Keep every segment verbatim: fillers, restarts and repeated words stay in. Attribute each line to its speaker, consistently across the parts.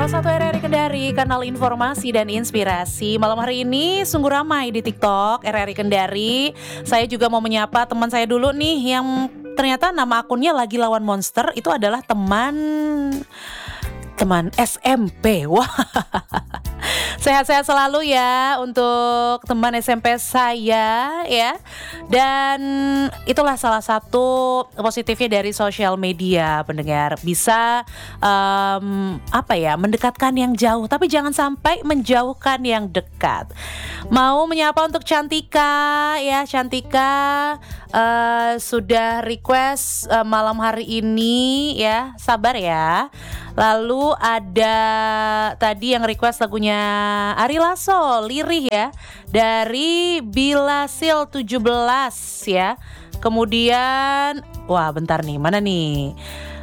Speaker 1: satu R R I Kendari, kanal informasi dan inspirasi. Malam hari ini sungguh ramai di TikTok R R I Kendari. Saya juga mau menyapa teman saya dulu nih yang ternyata nama akunnya lagi lawan monster. Itu adalah teman teman S M P. Wah. Sehat-sehat selalu ya untuk teman S M P saya ya. Dan itulah salah satu positifnya dari sosial media, pendengar. Bisa um, apa ya, mendekatkan yang jauh, tapi jangan sampai menjauhkan yang dekat. Mau menyapa untuk Cantika ya, Cantika uh, sudah request uh, malam hari ini ya, sabar ya. Lalu ada tadi yang request lagunya Ari Lasso, Lirih ya, dari Bilasil tujuh belas ya. Kemudian, wah bentar nih, mana nih?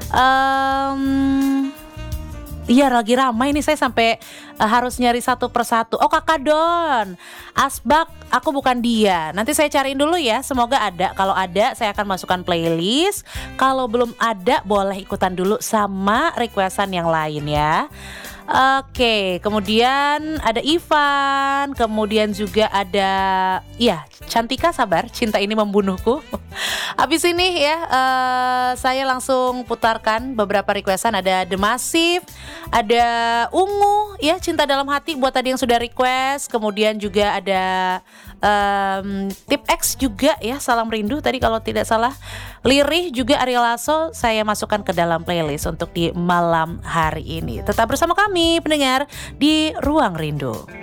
Speaker 1: Um, Iya lagi ramai nih, saya sampai uh, harus nyari satu persatu. Oh Kakak Don, Asbak, aku bukan dia. Nanti saya cariin dulu ya, semoga ada. Kalau ada saya akan masukkan playlist. Kalau belum ada boleh ikutan dulu sama requestan yang lain ya. Oke, kemudian ada Ivan, kemudian juga ada, ya Cantika, sabar, cinta ini membunuhku. Habis ini ya, uh, saya langsung putarkan beberapa requestan. Ada The Massive, ada Ungu, ya Cinta Dalam Hati buat tadi yang sudah request. Kemudian juga ada um, Tip X juga ya, Salam Rindu tadi kalau tidak salah. Lirih juga Ari Lasso saya masukkan ke dalam playlist untuk di malam hari ini. Tetap bersama kami pendengar di Ruang Rindu.